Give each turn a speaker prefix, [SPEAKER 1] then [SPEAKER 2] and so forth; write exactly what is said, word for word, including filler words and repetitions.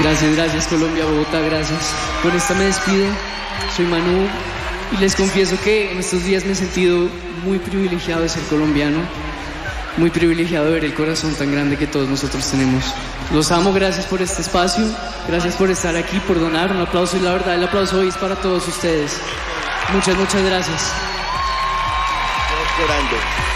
[SPEAKER 1] Gracias, gracias Colombia, Bogotá, gracias. Con esta me despido, soy Manu y les confieso que en estos días me he sentido muy privilegiado de ser colombiano, muy privilegiado de ver el corazón tan grande que todos nosotros tenemos. Los amo, gracias por este espacio, gracias por estar aquí, por donar, un aplauso y la verdad el aplauso hoy es para todos ustedes. Muchas, muchas gracias.
[SPEAKER 2] Llorando.